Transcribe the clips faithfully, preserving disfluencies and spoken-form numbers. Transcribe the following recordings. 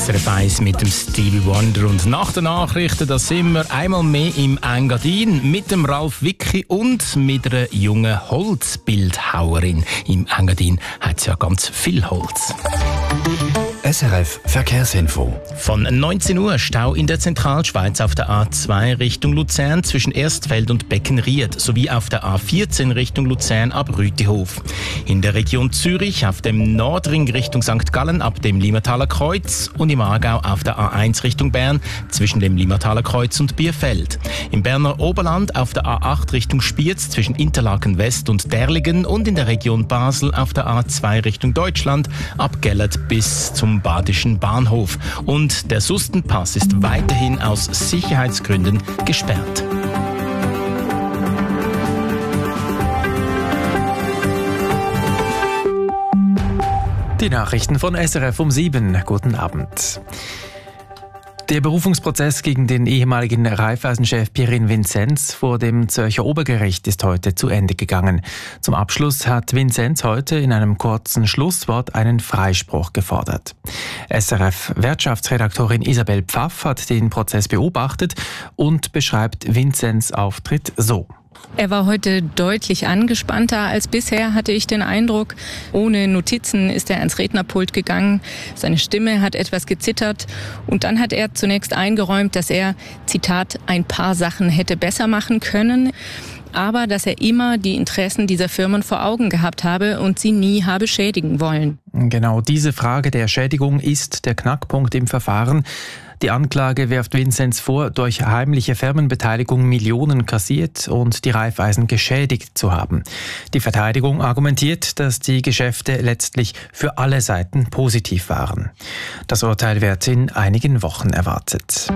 S R F eins mit dem Stevie Wonder. Und nach den Nachrichten, da sind wir einmal mehr im Engadin mit dem Ralf Wicki und mit einer jungen Holzbildhauerin. Im Engadin hat es ja ganz viel Holz. S R F Verkehrsinfo. Von neunzehn Uhr Stau in der Zentralschweiz auf der A zwei Richtung Luzern zwischen Erstfeld und Beckenried sowie auf der A vierzehn Richtung Luzern ab Rütihof. In der Region Zürich auf dem Nordring Richtung Sankt Gallen ab dem Limataler Kreuz und im Aargau auf der A eins Richtung Bern zwischen dem Limataler Kreuz und Bierfeld. Im Berner Oberland auf der A acht Richtung Spiez zwischen Interlaken West und Derligen und in der Region Basel auf der A zwei Richtung Deutschland ab Gellert bis zum Badischen Bahnhof. Und der Sustenpass ist weiterhin aus Sicherheitsgründen gesperrt. Die Nachrichten von S R F um sieben. Guten Abend. Der Berufungsprozess gegen den ehemaligen Raiffeisen-Chef Pierin Vinzenz vor dem Zürcher Obergericht ist heute zu Ende gegangen. Zum Abschluss hat Vinzenz heute in einem kurzen Schlusswort einen Freispruch gefordert. S R F-Wirtschaftsredaktorin Isabel Pfaff hat den Prozess beobachtet und beschreibt Vinzenz' Auftritt so. Er war heute deutlich angespannter als bisher, hatte ich den Eindruck. Ohne Notizen ist er ans Rednerpult gegangen. Seine Stimme hat etwas gezittert. Und dann hat er zunächst eingeräumt, dass er, Zitat, ein paar Sachen hätte besser machen können. Aber dass er immer die Interessen dieser Firmen vor Augen gehabt habe und sie nie habe schädigen wollen. Genau diese Frage der Schädigung ist der Knackpunkt im Verfahren. Die Anklage wirft Vinzenz vor, durch heimliche Firmenbeteiligung Millionen kassiert und die Raiffeisen geschädigt zu haben. Die Verteidigung argumentiert, dass die Geschäfte letztlich für alle Seiten positiv waren. Das Urteil wird in einigen Wochen erwartet.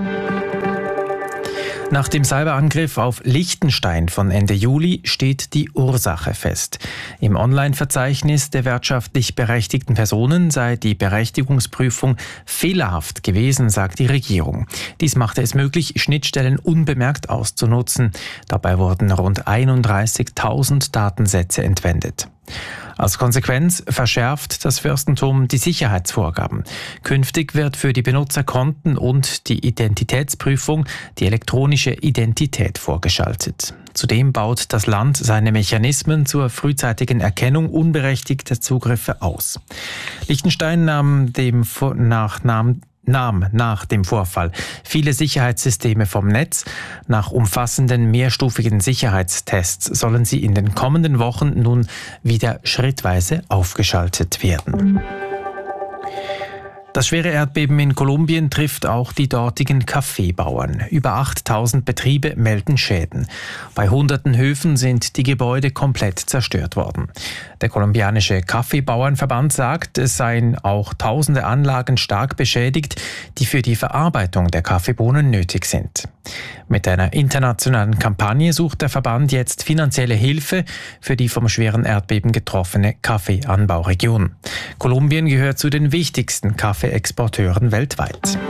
Nach dem Cyberangriff auf Liechtenstein von Ende Juli steht die Ursache fest. Im Online-Verzeichnis der wirtschaftlich berechtigten Personen sei die Berechtigungsprüfung fehlerhaft gewesen, sagt die Regierung. Dies machte es möglich, Schnittstellen unbemerkt auszunutzen. Dabei wurden rund einunddreißigtausend Datensätze entwendet. Als Konsequenz verschärft das Fürstentum die Sicherheitsvorgaben. Künftig wird für die Benutzerkonten und die Identitätsprüfung die elektronische Identität vorgeschaltet. Zudem baut das Land seine Mechanismen zur frühzeitigen Erkennung unberechtigter Zugriffe aus. Liechtenstein nahm dem Nachnamen nahm nach dem Vorfall viele Sicherheitssysteme vom Netz. Nach umfassenden mehrstufigen Sicherheitstests sollen sie in den kommenden Wochen nun wieder schrittweise aufgeschaltet werden. Das schwere Erdbeben in Kolumbien trifft auch die dortigen Kaffeebauern. Über achttausend Betriebe melden Schäden. Bei hunderten Höfen sind die Gebäude komplett zerstört worden. Der kolumbianische Kaffeebauernverband sagt, es seien auch tausende Anlagen stark beschädigt, die für die Verarbeitung der Kaffeebohnen nötig sind. Mit einer internationalen Kampagne sucht der Verband jetzt finanzielle Hilfe für die vom schweren Erdbeben getroffene Kaffeeanbauregion. Kolumbien gehört zu den wichtigsten Kaffeeexporteuren weltweit.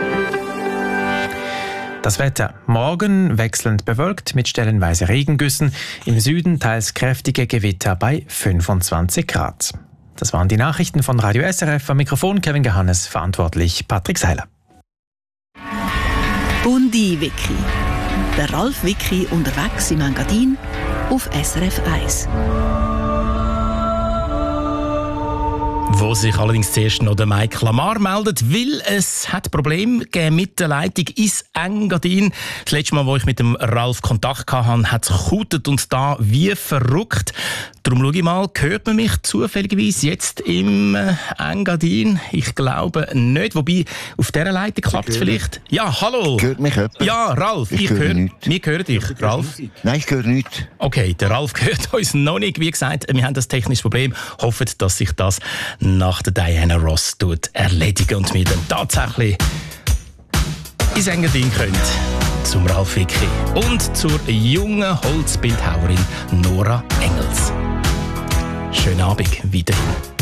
Das Wetter. Morgen wechselnd bewölkt mit stellenweise Regengüssen. Im Süden teils kräftige Gewitter bei fünfundzwanzig Grad. Das waren die Nachrichten von Radio S R F. Am Mikrofon Kevin Gehannes, verantwortlich Patrick Seiler. Bundi Wiki. Der Ralf Wicki unterwegs im Engadin auf S R F eins. Wo sich allerdings zuerst noch der Mike Lamar meldet, weil es hat Probleme gegeben mit der Leitung ins Engadin. Das letzte Mal, wo ich mit dem Ralf Kontakt hatte, hat es gekautet und da wie verrückt. Darum schaue ich mal, hört man mich zufälligerweise jetzt im Engadin? Ich glaube nicht, wobei auf dieser Leitung klappt es vielleicht. Ja, hallo! Hört mich jemand? Ja, Ralf, ich, ich höre nichts. Wir hören dich, Ralf. Nein, ich höre nichts. Okay, der Ralf hört uns noch nicht. Wie gesagt, wir haben das technische Problem. Hoffen, dass sich das nach der Diana Ross tut erledigen und wir dann tatsächlich ins Engadin können. Zum Ralf Wicki und zur jungen Holzbildhauerin Nora Engels. Schönen Abend weiterhin.